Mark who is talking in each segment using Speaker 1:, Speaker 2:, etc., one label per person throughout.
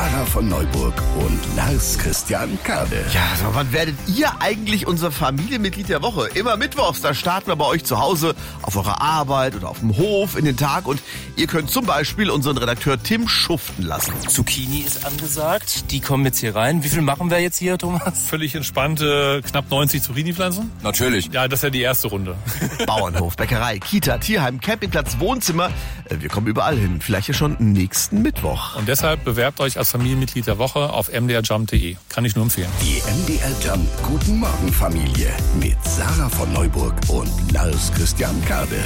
Speaker 1: Sarah von Neuburg und Lars Christian Kade.
Speaker 2: Ja, so, wann werdet ihr eigentlich unser Familienmitglied der Woche? Immer mittwochs, da starten wir bei euch zu Hause, auf eurer Arbeit oder auf dem Hof in den Tag und ihr könnt zum Beispiel unseren Redakteur Tim schuften lassen.
Speaker 3: Zucchini ist angesagt, die kommen jetzt hier rein. Wie viel machen wir jetzt hier, Thomas?
Speaker 4: Völlig entspannte, knapp 90 Zucchini-Pflanzen.
Speaker 3: Natürlich.
Speaker 4: Ja, das ist ja die erste Runde.
Speaker 2: Bauernhof, Bäckerei, Kita, Tierheim, Campingplatz, Wohnzimmer. Wir kommen überall hin, vielleicht ja schon nächsten Mittwoch.
Speaker 4: Und deshalb bewerbt euch als Familienmitglied der Woche auf mdrjump.de. Kann ich nur empfehlen.
Speaker 1: Die MDR Jump Guten Morgen Familie mit Sarah von Neuburg und Lars Christian Kade.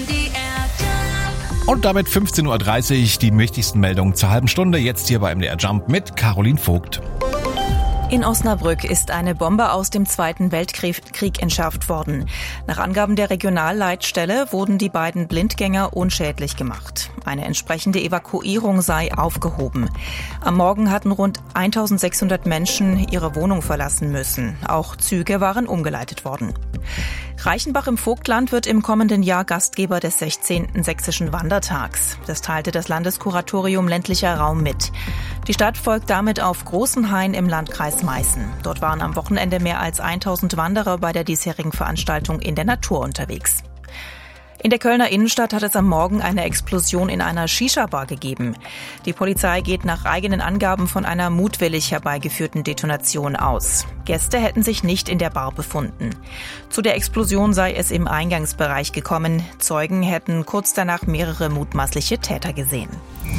Speaker 5: Und damit 15.30 Uhr die wichtigsten Meldungen zur halben Stunde. Jetzt hier bei MDR Jump mit Caroline Vogt.
Speaker 6: In Osnabrück ist eine Bombe aus dem Zweiten Weltkrieg entschärft worden. Nach Angaben der Regionalleitstelle wurden die beiden Blindgänger unschädlich gemacht. Eine entsprechende Evakuierung sei aufgehoben. Am Morgen hatten rund 1600 Menschen ihre Wohnung verlassen müssen. Auch Züge waren umgeleitet worden. Reichenbach im Vogtland wird im kommenden Jahr Gastgeber des 16. Sächsischen Wandertags. Das teilte das Landeskuratorium ländlicher Raum mit. Die Stadt folgt damit auf Großenhain im Landkreis Meißen. Dort waren am Wochenende mehr als 1000 Wanderer bei der diesjährigen Veranstaltung in der Natur unterwegs. In der Kölner Innenstadt hat es am Morgen eine Explosion in einer Shisha-Bar gegeben. Die Polizei geht nach eigenen Angaben von einer mutwillig herbeigeführten Detonation aus. Gäste hätten sich nicht in der Bar befunden. Zu der Explosion sei es im Eingangsbereich gekommen. Zeugen hätten kurz danach mehrere mutmaßliche Täter gesehen.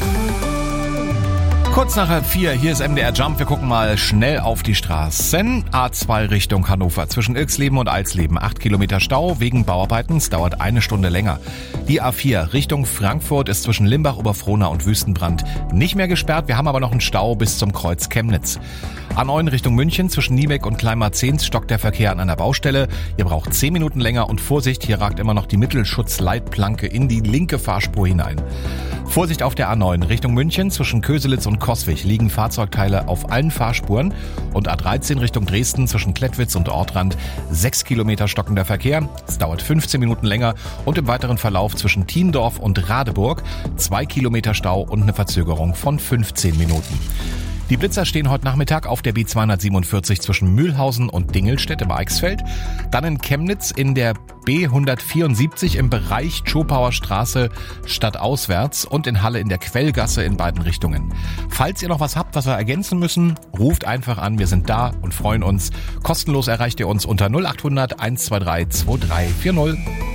Speaker 5: Kurz nach 4, hier ist MDR Jump. Wir gucken mal schnell auf die Straßen. A2 Richtung Hannover zwischen Ilksleben und Alsleben. 8 Kilometer Stau wegen Bauarbeiten. Es dauert eine Stunde länger. Die A4 Richtung Frankfurt ist zwischen Limbach, Oberfrohna und Wüstenbrand nicht mehr gesperrt. Wir haben aber noch einen Stau bis zum Kreuz Chemnitz. A9 Richtung München zwischen Niebeck und Kleinmarzehns stockt der Verkehr an einer Baustelle. Ihr braucht 10 Minuten länger und Vorsicht, hier ragt immer noch die Mittelschutzleitplanke in die linke Fahrspur hinein. Vorsicht auf der A9 Richtung München zwischen Köselitz und Coswig liegen Fahrzeugteile auf allen Fahrspuren und A13 Richtung Dresden zwischen Klettwitz und Ortrand 6 Kilometer stockender Verkehr. Es dauert 15 Minuten länger und im weiteren Verlauf zwischen Thiendorf und Radeburg 2 Kilometer Stau und eine Verzögerung von 15 Minuten. Die Blitzer stehen heute Nachmittag auf der B247 zwischen Mühlhausen und Dingelstedt im Eichsfeld. Dann in Chemnitz in der B174 im Bereich Schopauer Straße stadtauswärts und in Halle in der Quellgasse in beiden Richtungen. Falls ihr noch was habt, was wir ergänzen müssen, ruft einfach an. Wir sind da und freuen uns. Kostenlos erreicht ihr uns unter 0800 123 2340.